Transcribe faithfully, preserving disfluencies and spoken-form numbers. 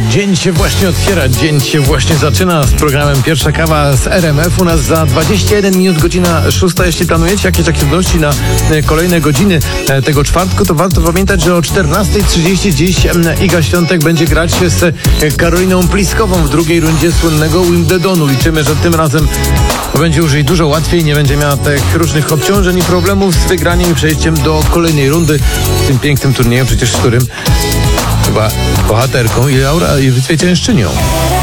Dzień się właśnie otwiera, dzień się właśnie zaczyna z programem Pierwsza Kawa z R M F. U nas za dwadzieścia jeden minut, godzina szósta. Jeśli planujecie jakieś aktywności na kolejne godziny tego czwartku, to warto pamiętać, że o czternasta trzydzieści dziś Iga Świątek będzie grać z Karoliną Pliskową w drugiej rundzie słynnego Wimbledonu. Liczymy, że tym razem będzie już jej dużo łatwiej, nie będzie miała tych różnych obciążeń i problemów z wygraniem i przejściem do kolejnej rundy w tym pięknym turnieju, przecież w którym chyba bohaterką i, aura, i zwyciężczynią.